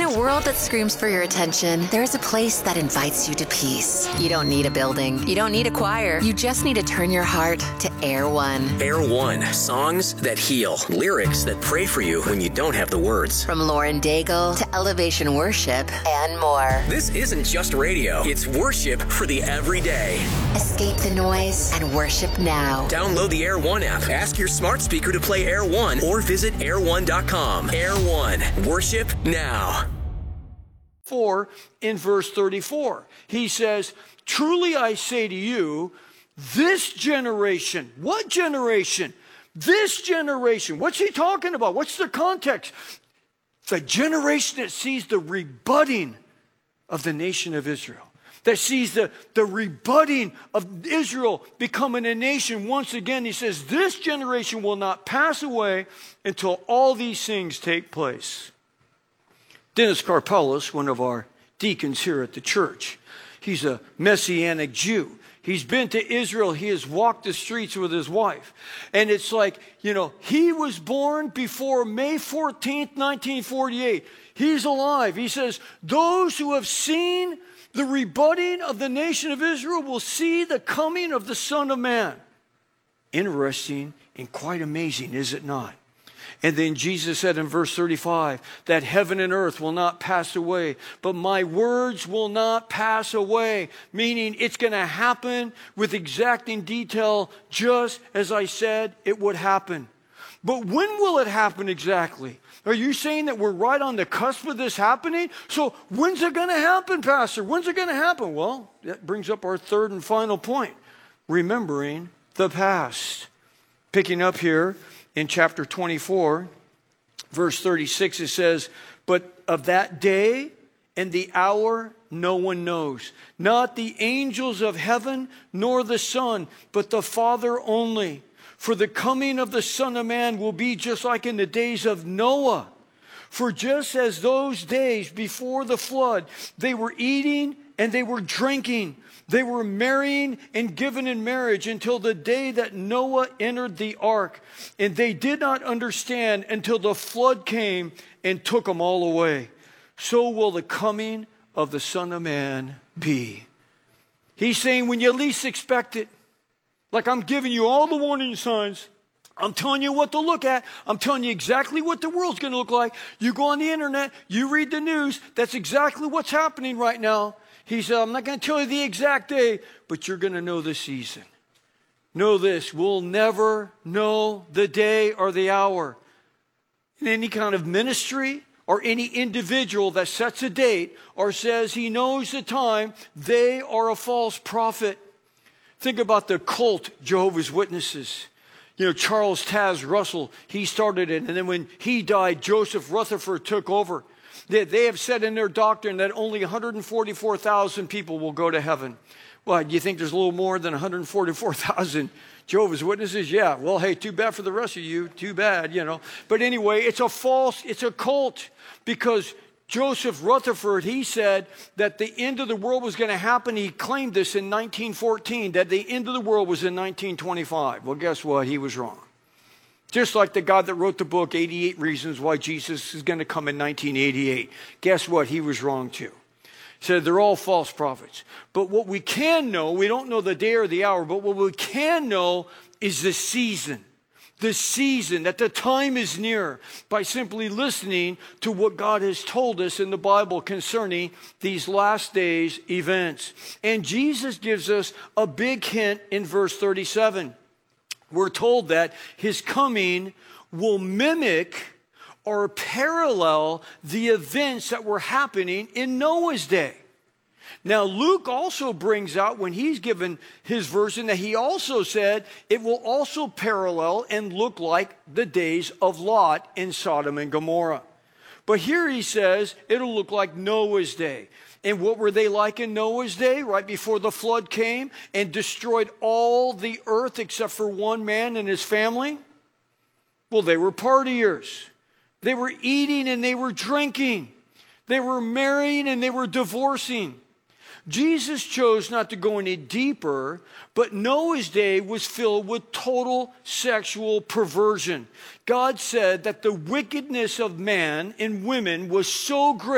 a world that screams for your attention, there's a place that invites you to peace. You don't need a building. You don't need a choir. You just need to turn your heart to Air One. Air One. Songs that heal. Lyrics that pray for you when you don't have the words. From Lauren Daigle to Elevation Worship and more. This isn't just radio. It's worship for the everyday. Escape the noise and worship now. Download the Air One app. Ask your smart speaker to play Air One or visit air1.com. Air One. Worship now. 4 in verse 34. He says, truly I say to you, this generation, what generation? This generation. What's he talking about? What's the context? The generation that sees the rebutting of the nation of Israel. That sees the rebutting of Israel becoming a nation once again. He says, this generation will not pass away until all these things take place. Dennis Karpelis, one of our deacons here at the church, he's a Messianic Jew. He's been to Israel. He has walked the streets with his wife. And it's like, he was born before May 14th, 1948. He's alive. He says, those who have seen the rebutting of the nation of Israel will see the coming of the Son of Man. Interesting and quite amazing, is it not? And then Jesus said in verse 35 that heaven and earth will not pass away, but my words will not pass away, meaning it's going to happen with exacting detail, just as I said it would happen. But when will it happen exactly? Are you saying that we're right on the cusp of this happening? So when's it going to happen, Pastor? When's it going to happen? Well, that brings up our third and final point, remembering the past. Picking up here in chapter 24, verse 36, it says, but of that day and the hour no one knows, not the angels of heaven nor the Son, but the Father only. For the coming of the Son of Man will be just like in the days of Noah. For just as those days before the flood, they were eating and they were drinking. They were marrying and given in marriage until the day that Noah entered the ark. And they did not understand until the flood came and took them all away. So will the coming of the Son of Man be. He's saying when you least expect it, like I'm giving you all the warning signs. I'm telling you what to look at. I'm telling you exactly what the world's going to look like. You go on the internet, you read the news. That's exactly what's happening right now. He said, I'm not going to tell you the exact day, but you're going to know the season. Know this, we'll never know the day or the hour. In any kind of ministry or any individual that sets a date or says he knows the time, they are a false prophet. Think about the cult Jehovah's Witnesses. Charles Taz Russell, he started it. And then when he died, Joseph Rutherford took over. They have said in their doctrine that only 144,000 people will go to heaven. Well, do you think there's a little more than 144,000 Jehovah's Witnesses? Yeah. Well, hey, too bad for the rest of you. Too bad, But anyway, it's a cult because Joseph Rutherford, he said that the end of the world was going to happen. He claimed this in 1914, that the end of the world was in 1925. Well, guess what? He was wrong. Just like the guy that wrote the book, 88 Reasons Why Jesus is going to come in 1988. Guess what? He was wrong too. He said they're all false prophets. But what we can know, we don't know the day or the hour, but what we can know is the season. The season, that the time is near, by simply listening to what God has told us in the Bible concerning these last days events. And Jesus gives us a big hint in verse 37. We're told that his coming will mimic or parallel the events that were happening in Noah's day. Now, Luke also brings out, when he's given his version, that he also said it will also parallel and look like the days of Lot in Sodom and Gomorrah. But here he says it'll look like Noah's day. And what were they like in Noah's day, right before the flood came and destroyed all the earth except for one man and his family? Well, they were partiers. They were eating and they were drinking. They were marrying and they were divorcing. Jesus chose not to go any deeper, but Noah's day was filled with total sexual perversion. God said that the wickedness of man and women was so great